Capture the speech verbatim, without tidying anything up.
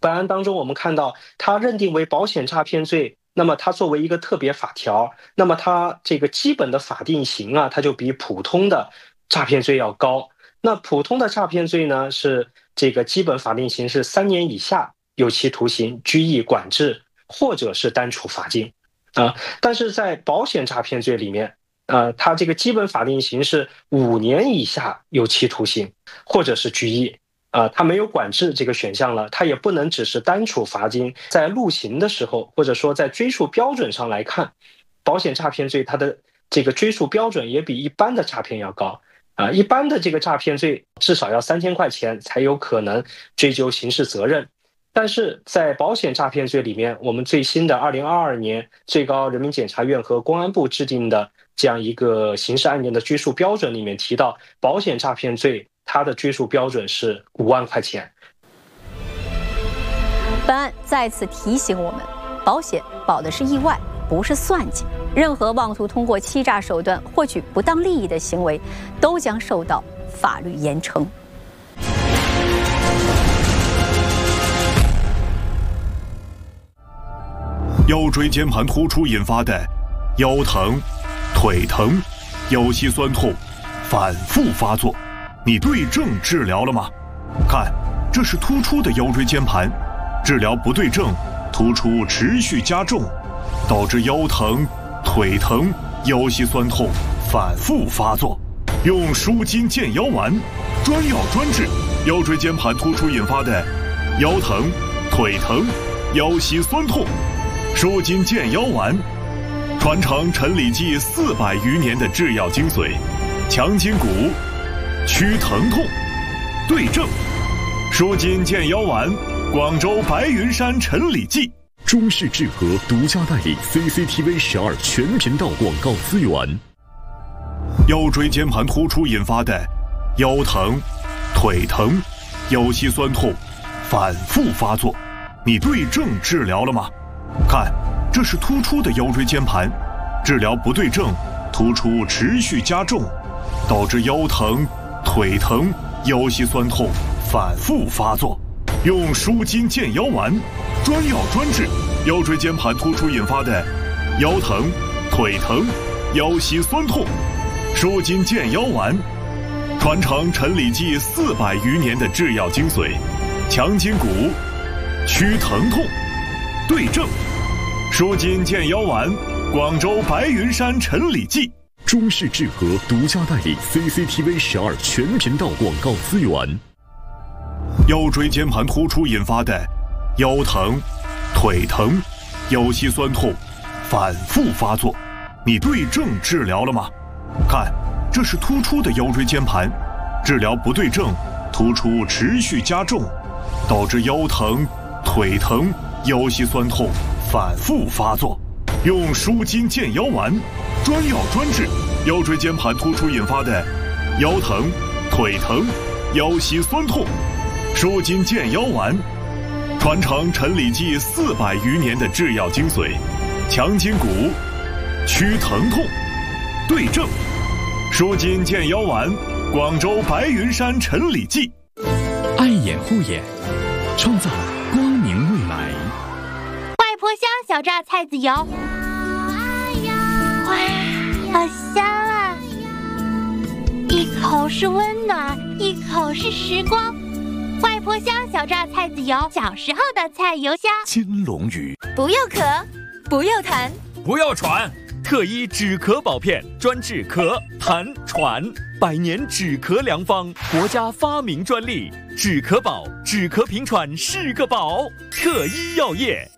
本案当中，我们看到它认定为保险诈骗罪，那么它作为一个特别法条，那么它这个基本的法定刑啊，它就比普通的诈骗罪要高。那普通的诈骗罪呢，是这个基本法定刑是三年以下有期徒刑、拘役、管制，或者是单处罚金啊、呃。但是在保险诈骗罪里面，呃，它这个基本法定刑是五年以下有期徒刑，或者是拘役。啊、呃，它没有管制这个选项了，它也不能只是单处罚金。在录刑的时候，或者说在追诉标准上来看，保险诈骗罪它的这个追诉标准也比一般的诈骗要高啊、呃。一般的这个诈骗罪至少要三千块钱才有可能追究刑事责任，但是在保险诈骗罪里面，我们最新的二零二二年最高人民检察院和公安部制定的这样一个刑事案件的追诉标准里面提到，保险诈骗罪它的追诉标准是五万块钱。 本案再次提醒我们，保险保的是意外，不是算计。任何妄图通过欺诈手段获取不当利益的行为，都将受到法律严惩。 腰椎间盘突出引发的腰疼、腿疼、腰膝酸痛反复发作，你对症治疗了吗？看，这是突出的腰椎间盘，治疗不对症，突出持续加重，导致腰疼、腿疼、腰膝酸痛反复发作。用舒筋健腰丸，专药专治腰椎间盘突出引发的腰疼、腿疼、腰膝酸痛。舒筋健腰丸，传承陈李济四百余年的制药精髓，强筋骨，祛疼痛，对症。舒筋健腰丸，广州白云山陈李济。 中式治和独家代理 C C T V 十二全频道广告资源。 腰椎间盘突出引发的腰疼、腿疼、腰膝酸痛反复发作，你对症治疗了吗？看，这是突出的腰椎间盘，治疗不对症，突出持续加重，导致腰疼、腿疼、腰膝酸痛反复发作。用舒筋健腰丸，专药专治腰椎间盘突出引发的腰疼、腿疼、腰膝酸痛。舒筋健腰丸，传承陈李济四百余年的制药精髓，强筋骨，祛疼痛，对症。舒筋健腰丸，广州白云山陈李济。 中式治和独家代理 C C T V 十二全频道广告资源。 腰椎间盘突出引发的腰疼、腿疼、腰膝酸痛反复发作，你对症治疗了吗？看，这是突出的腰椎间盘，治疗不对症，突出持续加重，导致腰疼、腿疼、腰膝酸痛反复发作。用舒筋健腰丸，专药专治腰椎间盘突出引发的腰疼、腿疼、腰膝酸痛。舒筋健腰丸，传承陈李济四百余年的制药精髓，强筋骨，祛疼痛，对症。舒筋健腰丸，广州白云山陈李济。 爱眼护眼，创造光明未来。 外婆香小榨菜籽油，哇，好香啊！一口是温暖，一口是时光。外婆香小榨菜籽油，小时候的菜油香。 金龙鱼， 不要咳，不要痰， 不要喘。特医止咳宝片，专治咳、痰、喘，百年止咳良方，国家发明专利。止咳宝，止咳平喘是个宝。特医药业。